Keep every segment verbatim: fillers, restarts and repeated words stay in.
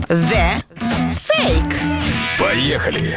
the fake? Поехали!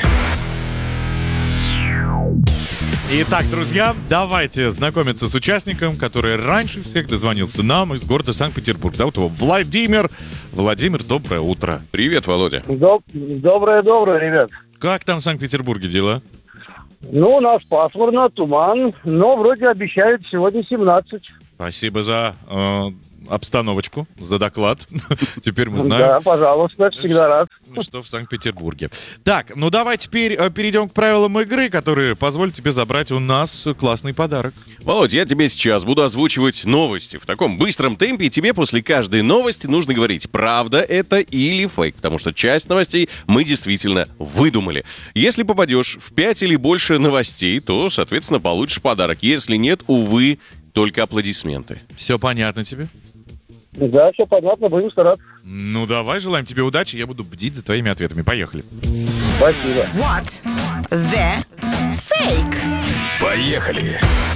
Итак, друзья, давайте знакомиться с участником, который раньше всех дозвонился нам из города Санкт-Петербург. Зовут его Владимир. Владимир, доброе утро. Привет, Володя. Доб- Доброе-доброе, ребят. Как там в Санкт-Петербурге дела? Ну, у нас пасмурно, туман, но вроде обещают сегодня семнадцать. Спасибо за э, обстановочку, за доклад. Теперь мы Да, знаем, пожалуйста, всегда рад. что в Санкт-Петербурге. Так, ну давай теперь э, перейдем к правилам игры, которые позволят тебе забрать у нас классный подарок. Володь, я тебе сейчас буду озвучивать новости. В таком быстром темпе тебе после каждой новости нужно говорить, правда это или фейк, потому что часть новостей мы действительно выдумали. Если попадешь в пять или больше новостей, то, соответственно, получишь подарок. Если нет, увы, только аплодисменты. Все понятно тебе? Да, все понятно, будем стараться. Ну давай, желаем тебе удачи, я буду бдить за твоими ответами. Поехали. Спасибо. What the fake? Поехали!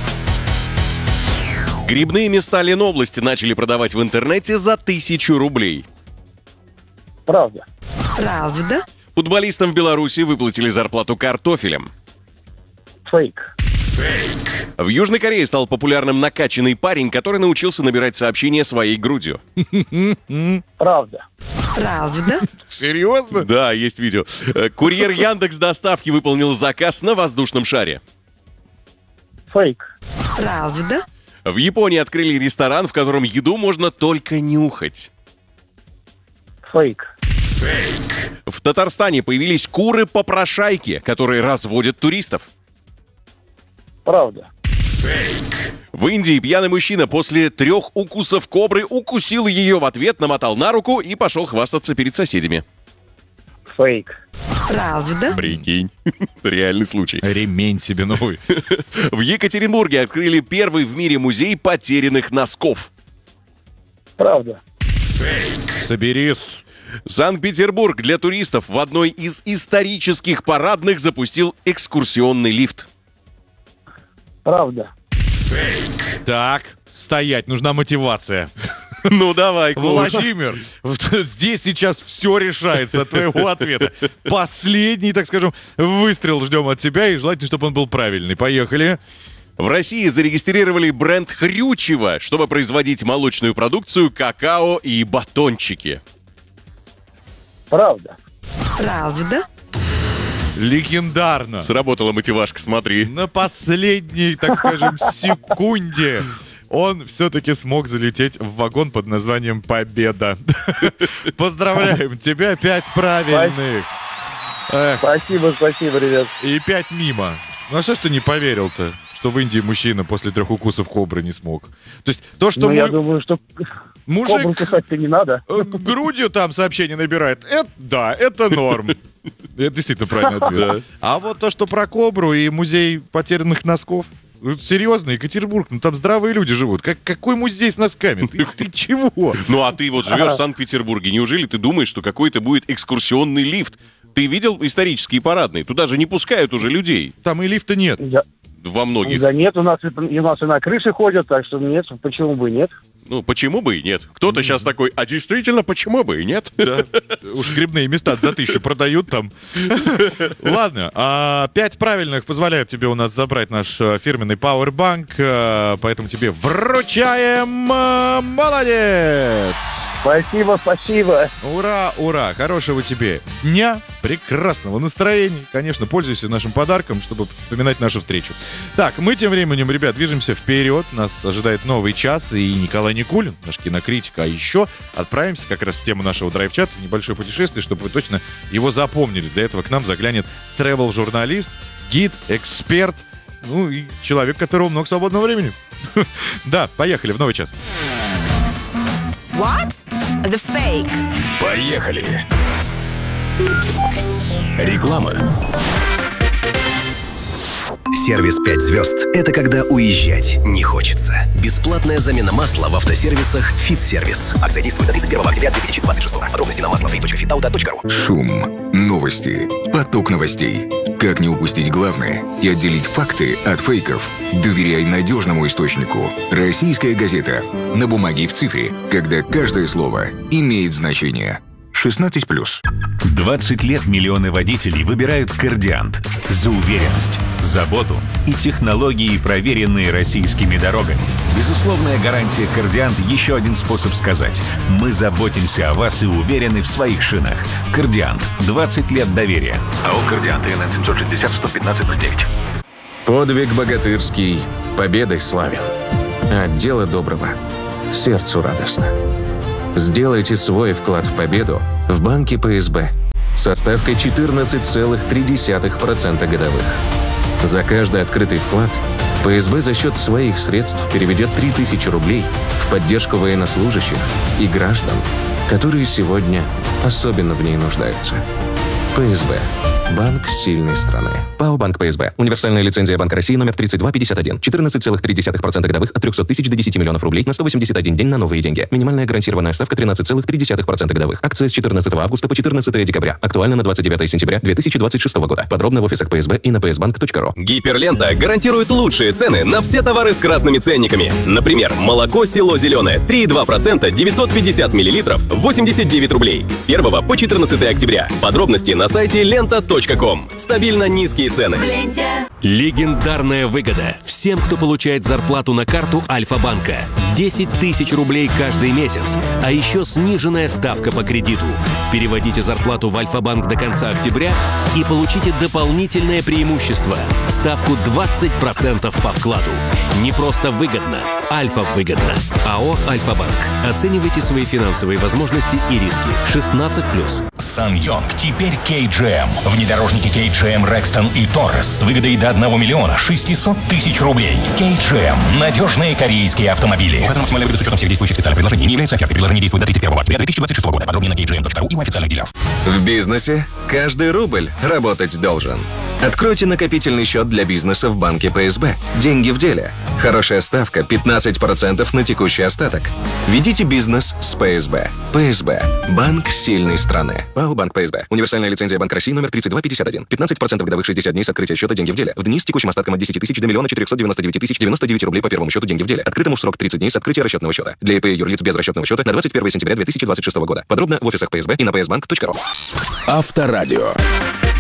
Грибные места Ленобласти начали продавать в интернете за тысячу рублей. Правда. Правда? Футболистам в Беларуси выплатили зарплату картофелем. Фейк. В Южной Корее стал популярным накачанный парень, который научился набирать сообщения своей грудью. Правда. Правда? Серьезно? Да, есть видео. Э, Курьер Яндекс доставки выполнил заказ на воздушном шаре. Фейк. Правда? В Японии открыли ресторан, в котором еду можно только нюхать. Фейк. В Татарстане появились куры-попрошайки, которые разводят туристов. Правда. В Индии пьяный мужчина после трех укусов кобры укусил ее в ответ, намотал на руку и пошел хвастаться перед соседями. Фейк. Правда? Прикинь, реальный случай. Ремень себе новый. В Екатеринбурге открыли первый в мире музей потерянных носков. Правда. Соберись. Санкт-Петербург для туристов в одной из исторических парадных запустил экскурсионный лифт. Правда. Так, стоять, нужна мотивация. Ну давай, Коля. Владимир, вот здесь сейчас все решается от твоего ответа. Последний, так скажем, выстрел ждем от тебя, и желательно, чтобы он был правильный. Поехали. В России зарегистрировали бренд Хрючево, чтобы производить молочную продукцию, какао и батончики. Правда. Правда? Легендарно. Сработала мотивашка, смотри. На последней, так скажем, секунде он все-таки смог залететь в вагон под названием «Победа». Поздравляем тебя, пять правильных. Эх, Спасибо, спасибо, ребят. и пять мимо. Ну а что ж ты не поверил-то, что в Индии мужчина после трех укусов кобры не смог? То есть то, что Ну, я му- думаю, что мужик кобру кусать-то не надо. э, грудью там сообщение набирает, это да, это норм. Это действительно правильный ответ. А вот то, что про кобру и музей потерянных носков, ну, серьезно, Екатеринбург, ну там здравые люди живут. Как, какой музей с носками? Ты, ты чего? Ну а ты вот живешь в Санкт-Петербурге, неужели ты думаешь, что какой-то будет экскурсионный лифт? Ты видел исторические парадные? Туда же не пускают уже людей. Там и лифта нет. Да, Во многих. да нет, у нас, и, у нас и на крыше ходят, так что нет, почему бы и нет. Ну, почему бы и нет? Кто-то сейчас такой, а действительно, почему бы и нет? Да. Уж грибные места за тысячу продают там. Ладно, а, пять правильных позволяют тебе у нас забрать наш э, фирменный Powerbank, э, поэтому тебе вручаем. э, Молодец! Спасибо, спасибо. Ура, ура! Хорошего тебе дня, прекрасного настроения. Конечно, пользуйся нашим подарком, чтобы вспоминать нашу встречу. Так, мы тем временем, ребят, движемся вперед. Нас ожидает новый час, и Николай Никулин, наш кинокритик. А еще отправимся как раз в тему нашего драйв-чата в небольшое путешествие, чтобы вы точно его запомнили. Для этого к нам заглянет travel-журналист, гид, эксперт, ну и человек, у которого много свободного времени. Да, поехали в новый час. What the fake? Поехали! Реклама. Сервис пять звезд – это когда уезжать не хочется. Бесплатная замена масла в автосервисах «Фит-сервис». Акция действует до тридцать первого октября две тысячи двадцать шестого. Подробности на маслофит точка фитауто точка ру. Шум. Новости. Поток новостей. Как не упустить главное и отделить факты от фейков? Доверяй надежному источнику. Российская газета. На бумаге и в цифре, когда каждое слово имеет значение. шестнадцать плюс. двадцать лет миллионы водителей выбирают «Кардиант» за уверенность, заботу и технологии, проверенные российскими дорогами. Безусловная гарантия «Кардиант» — еще один способ сказать: мы заботимся о вас и уверены в своих шинах. «Кардиант» — двадцать лет доверия. АО «Кардиант» ИНН семьсот шестьдесят сто пятнадцать ноль девять. Подвиг богатырский победой славен, а дело доброго сердцу радостно. Сделайте свой вклад в победу в банке ПСБ со ставкой четырнадцать целых три десятых процента годовых. За каждый открытый вклад ПСБ за счет своих средств переведет три тысячи рублей в поддержку военнослужащих и граждан, которые сегодня особенно в ней нуждаются. ПСБ. Банк сильной страны. ПАО «Банк ПСБ». Универсальная лицензия Банка России номер тридцать два пятьдесят один. четырнадцать целых три десятых процента годовых от трехсот тысяч до десяти миллионов рублей на сто восемьдесят один день на новые деньги. Минимальная гарантированная ставка тринадцать целых три десятых процента годовых. Акция с четырнадцатого августа по четырнадцатое декабря. Актуально на двадцать девятое сентября две тысячи двадцать шестого года. Подробно в офисах ПСБ и на пи эс банк точка ру. Гиперлента гарантирует лучшие цены на все товары с красными ценниками. Например, молоко «Село Зеленое» три и два процента девятьсот пятьдесят миллилитров восемьдесят девять рублей с первого по четырнадцатое октября. Подробности на сайте лента точка ком. Стабильно низкие цены. Легендарная выгода всем, кто получает зарплату на карту Альфа-банка. десять тысяч рублей каждый месяц, а еще сниженная ставка по кредиту. Переводите зарплату в Альфа-банк до конца октября и получите дополнительное преимущество – ставку двадцать процентов по вкладу. Не просто выгодно, Альфа-выгодно. АО «Альфа-банк». Оценивайте свои финансовые возможности и риски. шестнадцать плюс. Сан-Йонг теперь кей джи эм. Внедорожники кей джи эм Рекстон и Торрес с выгодой до одного миллиона шестисот тысяч рублей. кей джи эм. Надежные корейские автомобили. Указано максимальная выгода с учетом всех действующих специальных предложений. Не является офертой. Предложение действует до тридцать первого октября две тысячи двадцать шестого года. Подробнее на кей джи эм точка ру и у официальных дилеров. В бизнесе каждый рубль работать должен. Откройте накопительный счет для бизнеса в банке ПСБ. Деньги в деле. Хорошая ставка пятнадцать процентов на текущий остаток. Ведите бизнес с ПСБ. ПСБ. Банк сильной страны. ПАО «Банк ПСБ». Универсальная лицензия Банка России номер тридцать два пятьдесят один. пятнадцать процентов годовых шестьдесят дней с открытия счета деньги в деле. В дни с текущим остатком от десяти тысяч до миллиона четырехсот девяноста девяти тысяч девяносто девять рублей по первому счету деньги в деле. Открытому в срок тридцать дней с открытия расчетного счета. Для ИП и юрлиц без расчетного счета на двадцать первое сентября две тысячи двадцать шестого года. Подробно в офисах ПСБ и на пи эс банк точка ру. Авторадио.